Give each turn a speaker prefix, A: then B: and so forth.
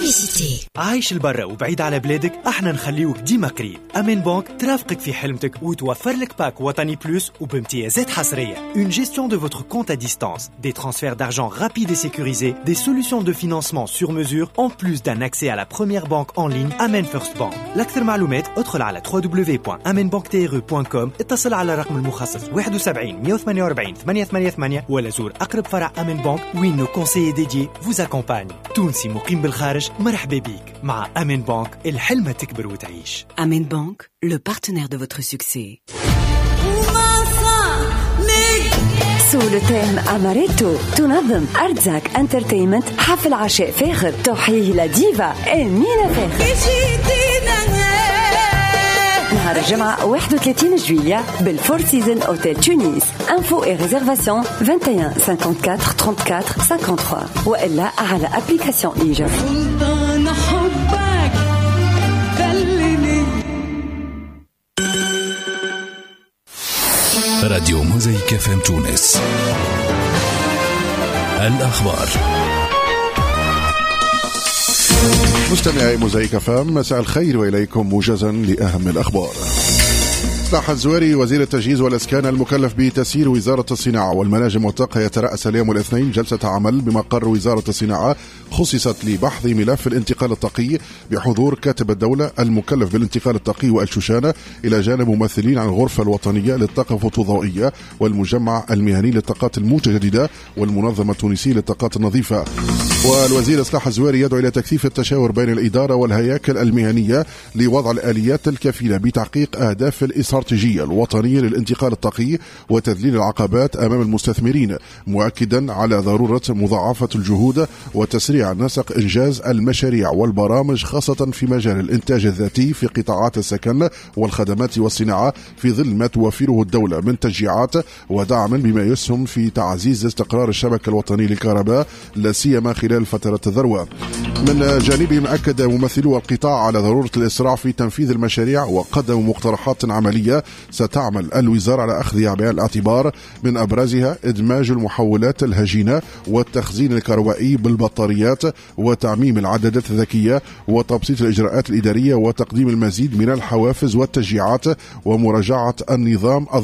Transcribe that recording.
A: Publicité.
B: عايش البرا وبعيد على بلادك، احنا نخليوك ديما قريب. أمين بانك ترافقك في حلمتك وتوفر لك باك وطني بلوس وبامتيازات حصرية. Une gestion de votre compte à distance, des transferts d'argent rapides et sécurisés, des solutions de financement sur mesure, en plus d'un accès à la première banque en ligne Amen First Bank. لأكثر معلومات ادخل على www.amenbanktre.com، اتصل على الرقم المخصص 71 148 888 ولا زور أقرب فرع أمين بانك وين nos conseillers dédiés vous accompagnent. تونسي مقيم بالخارج، مرحبا بيك. مع أمين بانك الحلمة تكبر وتعيش.
C: Amen Bank, le partenaire de votre succès.
D: Sous le thème Amaretto تنظم أرتزاك انترتينمنت حفل عشاء فاخر تحييه لديفا أمينة فاخر نهار الجمعة 31 جويلية بالفور سيزن أوتيل تونس. انفو et réservation 21 54 34 53 وإلا على أبليكاسيون إيجا.
E: راديو موزايك FM تونس. الأخبار.
F: مستمعي موزايك FM، مساء الخير وإليكم موجزا لأهم الأخبار. صلاح الزواري وزير التجهيز والإسكان المكلف بتسيير وزارة الصناعة والمناجم والطاقة يترأس اليوم الاثنين جلسة عمل بمقر وزارة الصناعة خصصت لبحث ملف الانتقال الطاقي بحضور كاتب الدولة المكلف بالانتقال الطاقي والشوشانة إلى جانب ممثلين عن الغرفة الوطنية للطاقة الفوتوضوئية والمجمع المهني للطاقات المتجددة والمنظمة التونسية للطاقات النظيفة. والوزير صلاح الزواري يدعو إلى تكثيف التشاور بين الإدارة والهياكل المهنية لوضع الآليات الكفيلة بتحقيق أهداف الاستراتيجية الوطنية للانتقال الطاقي وتذليل العقبات أمام المستثمرين، مؤكدا على ضرورة مضاعفة الجهود وتسريع نسق إنجاز المشاريع والبرامج خاصة في مجال الإنتاج الذاتي في قطاعات السكن والخدمات والصناعة في ظل ما توفره الدولة من تشجيعات ودعم بما يسهم في تعزيز استقرار الشبكة الوطنية للكهرباء لا سيما خلال فترة الذروة. من جانبهم أكد ممثلو القطاع على ضرورة الإسراع في تنفيذ المشاريع وقدموا مقترحات عملية ستعمل الوزارة على أخذها بعين الاعتبار، من أبرزها إدماج المحولات الهجينة والتخزين الكهربائي بالبطاريات وتعميم العدادات الذكية وتبسيط الإجراءات الإدارية وتقديم المزيد من الحوافز والتشجيعات ومراجعة النظام